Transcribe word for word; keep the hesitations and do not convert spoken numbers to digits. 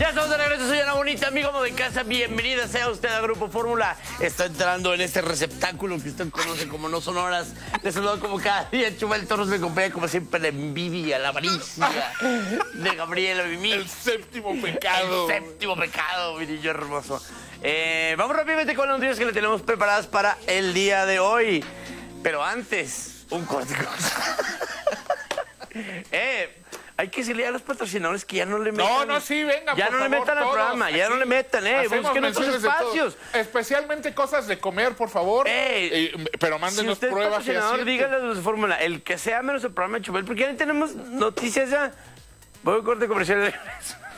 Ya estamos de regreso, soy Ana Bonita, amigo de casa. Bienvenida sea usted a Grupo Fórmula. Está entrando en este receptáculo que usted conoce como No Sonoras. Les saludo como cada día. Chumel Torres me acompaña como siempre la envidia, la avaricia de Gabriela Mimi. El séptimo pecado. El séptimo pecado, mi niño hermoso. Eh, vamos rápidamente con las noticias que le tenemos preparadas para el día de hoy. Pero antes, un corte. eh... Hay que decirle a los patrocinadores que ya no le metan. No, no, sí, venga, Ya por no le favor, metan al todos, programa, ya aquí no le metan, eh. hacemos Busquen otros menciones de espacios. todo. Especialmente cosas de comer, por favor. Ey, Eh, pero Si mándenos usted es pruebas y patrocinador, así. díganle a los de Fórmula, el que sea menos el programa de Chubel, porque ya no tenemos noticias ya. Voy a corte comercial de regreso.